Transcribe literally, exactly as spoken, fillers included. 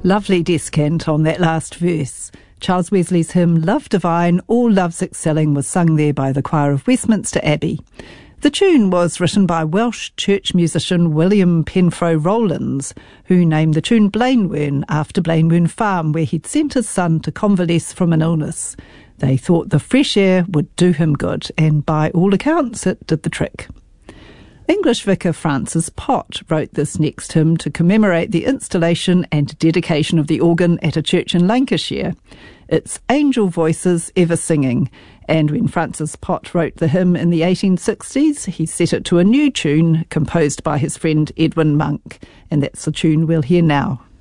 Lovely descant on that last verse. Charles Wesley's hymn Love Divine, All Loves Excelling was sung there by the choir of Westminster Abbey. The tune was written by Welsh church musician William Penfro Rowlands, who named the tune Blaenwern after Blaenwern Farm, where he'd sent his son to convalesce from an illness. They thought the fresh air would do him good, and by all accounts it did the trick. English vicar Francis Pott wrote this next hymn to commemorate the installation and dedication of the organ at a church in Lancashire. It's Angel Voices Ever Singing, and when Francis Pott wrote the hymn in the eighteen sixties, he set it to a new tune composed by his friend Edwin Monk, and that's the tune we'll hear now.